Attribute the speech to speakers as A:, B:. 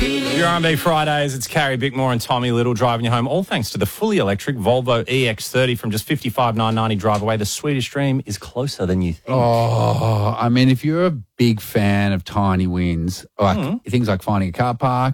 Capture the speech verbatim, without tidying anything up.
A: Your R and B Fridays, it's Carrie Bickmore and Tommy Little driving you home, all thanks to the fully electric Volvo E X thirty from just fifty-five thousand nine hundred ninety drive away. The Swedish dream is closer than you think.
B: Oh, I mean, if you're a big fan of tiny wins, like mm. things like finding a car park,